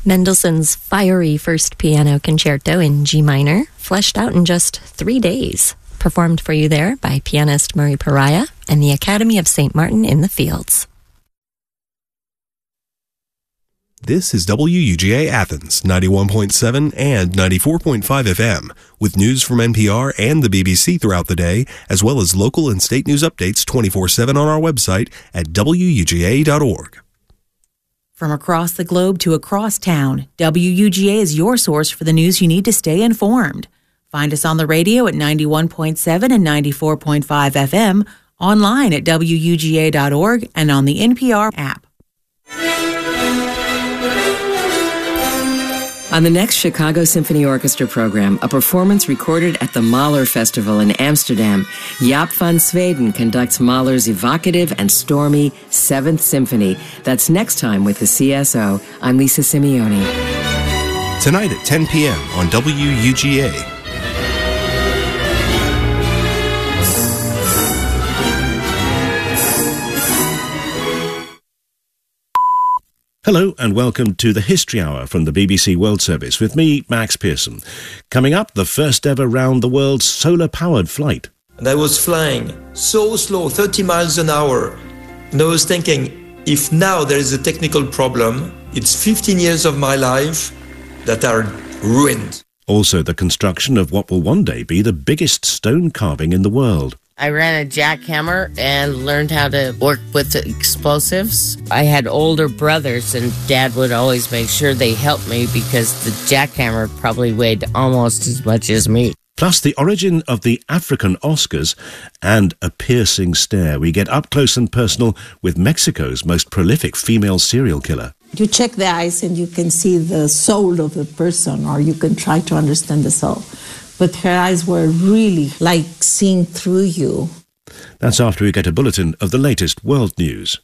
Mendelssohn's fiery first piano concerto in G minor, fleshed out in just 3 days. Performed for you there by pianist Murray Pariah and the Academy of St. Martin in the Fields. This is WUGA Athens, 91.7 and 94.5 FM, with news from NPR and the BBC throughout the day, as well as local and state news updates 24/7 on our website at WUGA.org. From across the globe to across town, WUGA is your source for the news you need to stay informed. Find us on the radio at 91.7 and 94.5 FM, online at WUGA.org, and on the NPR app. On the next Chicago Symphony Orchestra program, a performance recorded at the Mahler Festival in Amsterdam, Jaap van Zweden conducts Mahler's evocative and stormy 7th Symphony. That's next time with the CSO. I'm Lisa Simeone. Tonight at 10 p.m. on WUGA. Hello and welcome to the History Hour from the BBC World Service with me, Max Pearson. Coming up, the first ever round-the-world solar-powered flight. And I was flying so slow, 30 miles an hour. And I was thinking, if now there is a technical problem, it's 15 years of my life that are ruined. Also, the construction of what will one day be the biggest stone carving in the world. I ran a jackhammer and learned how to work with explosives. I had older brothers, and Dad would always make sure they helped me because the jackhammer probably weighed almost as much as me. Plus the origin of the African Oscars and a piercing stare. We get up close and personal with Mexico's most prolific female serial killer. You check the eyes and you can see the soul of the person, or you can try to understand the soul. But her eyes were really like seeing through you. That's after we get a bulletin of the latest world news.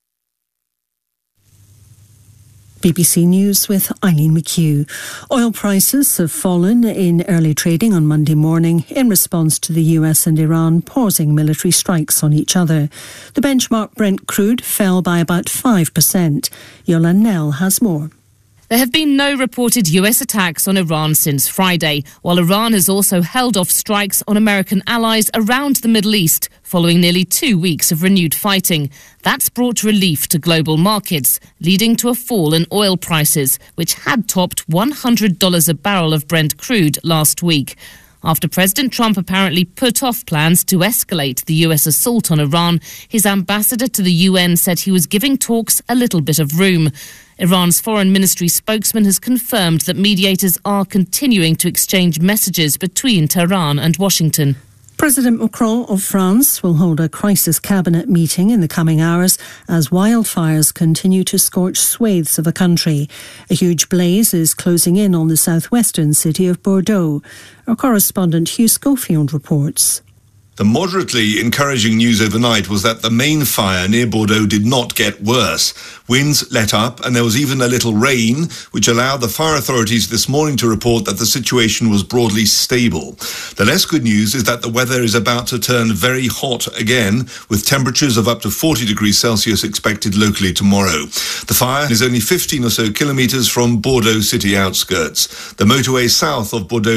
BBC News with Eileen McHugh. Oil prices have fallen in early trading on Monday morning in response to the US and Iran pausing military strikes on each other. The benchmark Brent crude fell by about 5%. Yolande Knell has more. There have been no reported US attacks on Iran since Friday, while Iran has also held off strikes on American allies around the Middle East following nearly 2 weeks of renewed fighting. That's brought relief to global markets, leading to a fall in oil prices, which had topped $100 a barrel of Brent crude last week. After President Trump apparently put off plans to escalate the US assault on Iran, his ambassador to the UN said he was giving talks a little bit of room. Iran's foreign ministry spokesman has confirmed that mediators are continuing to exchange messages between Tehran and Washington. President Macron of France will hold a crisis cabinet meeting in the coming hours as wildfires continue to scorch swathes of the country. A huge blaze is closing in on the southwestern city of Bordeaux. Our correspondent Hugh Schofield reports. The moderately encouraging news overnight was that the main fire near Bordeaux did not get worse. Winds let up and there was even a little rain, which allowed the fire authorities this morning to report that the situation was broadly stable. The less good news is that the weather is about to turn very hot again, with temperatures of up to 40 degrees Celsius expected locally tomorrow. The fire is only 15 or so kilometres from Bordeaux city outskirts. The motorway south of Bordeaux